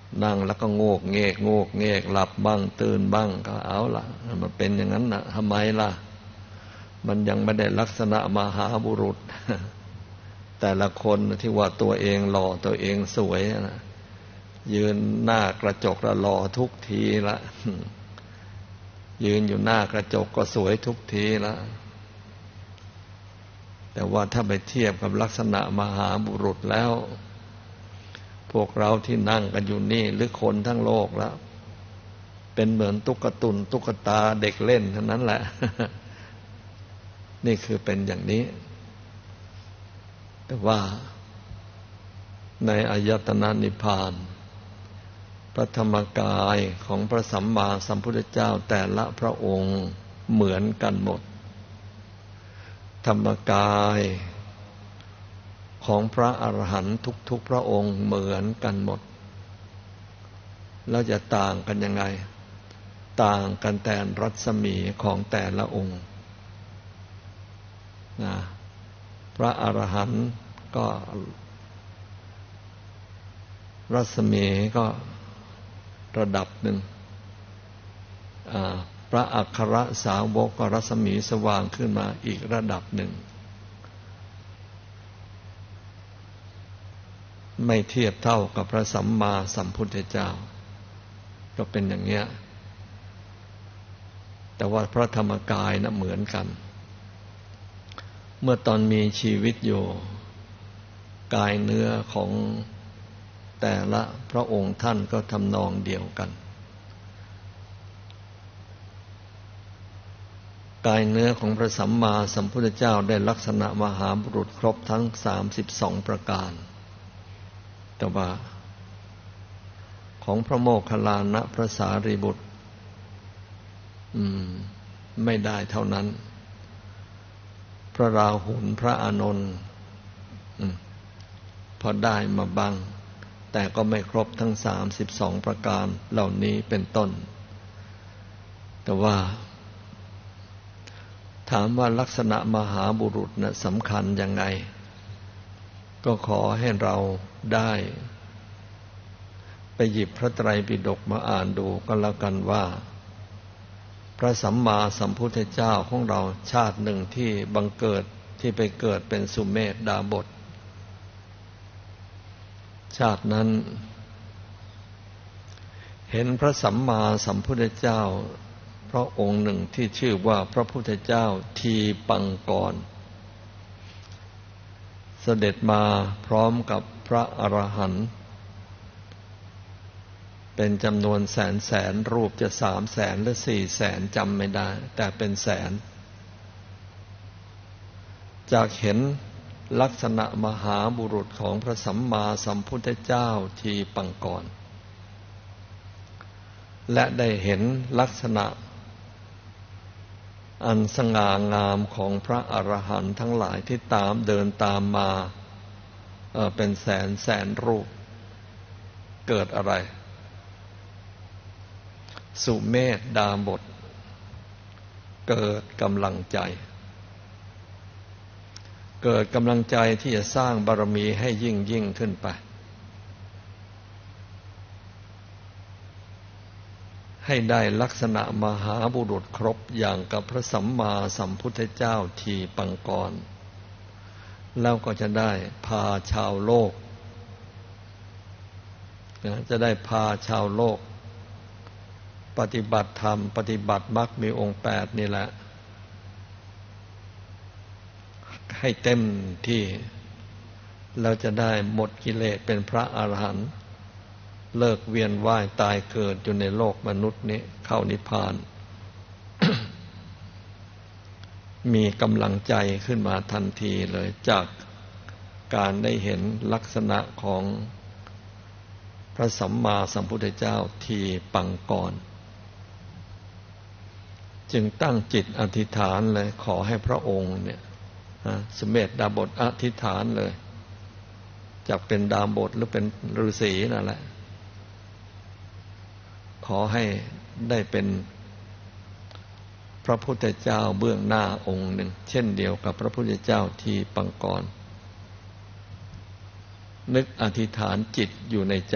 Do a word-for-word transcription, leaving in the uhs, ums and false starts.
นั่งแล้วก็โงกเงกโงกเงกหลับบ้างตื่นบ้างก็เอาละมันเป็นอย่างนั้นนะทำไมล่ะมันยังไม่ได้ลักษณะมหาบุรุษแต่ละคนที่ว่าตัวเองหล่อตัวเองสวยนะยืนหน้ากระจกแล้วหล่อทุกทีละยืนอยู่หน้ากระจกก็สวยทุกทีละแต่ว่าถ้าไปเทียบกับลักษณะมหาบุรุษแล้วพวกเราที่นั่งกันอยู่นี่หรือคนทั้งโลกแล้วเป็นเหมือนตุ๊กตุนตุ๊กตาเด็กเล่นเท่านั้นแหละนี่คือเป็นอย่างนี้แต่ว่าในอายตนะนิพพานพระธรรมกายของพระสัมมาสัมพุทธเจ้าแต่ละพระองค์เหมือนกันหมดธรรมกายของพระอรหันต์ทุกๆพระองค์เหมือนกันหมดแล้วจะต่างกันยังไงต่างกันแต่รัศมีของแต่ละองค์นะพระอรหันต์ก็รัศมีก็ระดับหนึ่งพระอัครสาวกก็รัศมีสว่างขึ้นมาอีกระดับหนึ่งไม่เทียบเท่ากับพระสัมมาสัมพุทธเจ้าก็เป็นอย่างเนี้ยแต่ว่าพระธรรมกายนะเหมือนกันเมื่อตอนมีชีวิตอยู่กายเนื้อของแต่ละพระองค์ท่านก็ทำนองเดียวกันกายเนื้อของพระสัมมาสัมพุทธเจ้าได้ลักษณะมหาบุรุษครบทั้งสามสิบสองประการแต่ว่าของพระโมคคัลลานะพระสารีบุตรอืมไม่ได้เท่านั้นพระราหุลพระอานนท์พอได้มาบ้างแต่ก็ไม่ครบทั้งสามสิบสองประการเหล่านี้เป็นต้นแต่ว่าถามว่าลักษณะมหาบุรุษนะสำคัญยังไงก็ขอให้เราได้ไปหยิบพระไตรปิฎกมาอ่านดูก็แล้วกันว่าพระสัมมาสัมพุทธเจ้าของเราชาติหนึ่งที่บังเกิดที่ไปเกิดเป็นสุเมธดาบสชาตินั้นเห็นพระสัมมาสัมพุทธเจ้าพระองค์หนึ่งที่ชื่อว่าพระพุทธเจ้าทีปังกรเสด็จมาพร้อมกับพระอรหันต์เป็นจำนวนแสนแสนรูปจะสามแสนหรือสี่แสนจำไม่ได้แต่เป็นแสนจากเห็นลักษณะมหาบุรุษของพระสัมมาสัมพุทธเจ้าทีปังกรและได้เห็นลักษณะอันสง่างามของพระอรหันต์ทั้งหลายที่ตามเดินตามมาเอ่อเป็นแสนแสนรูปเกิดอะไรสุเมธดาบสเกิดกำลังใจเกิดกำลังใจที่จะสร้างบารมีให้ยิ่งยิ่งขึ้นไปให้ได้ลักษณะมหาบุรุษครบอย่างกับพระสัมมาสัมพุทธเจ้าทีปังกรแล้วก็จะได้พาชาวโลกจะได้พาชาวโลกปฏิบัติธรรมปฏิบัติมรรคมีองค์แปดนี่แหละให้เต็มที่เราจะได้หมดกิเลสเป็นพระอรหันต์เลิกเวียนว่ายตายเกิดอยู่ในโลกมนุษย์นี้เข้านิพพาน มีกำลังใจขึ้นมาทันทีเลยจากการได้เห็นลักษณะของพระสัมมาสัมพุทธเจ้าทีปังกรจึงตั้งจิตอธิษฐานเลยขอให้พระองค์เนี่ยสุเมธดาบสอธิษฐานเลยจักเป็นดาบสหรือเป็นฤาษีนั่นแหละขอให้ได้เป็นพระพุทธเจ้าเบื้องหน้าองค์หนึ่งเช่นเดียวกับพระพุทธเจ้าทีปังกรนึกอธิษฐานจิตอยู่ในใจ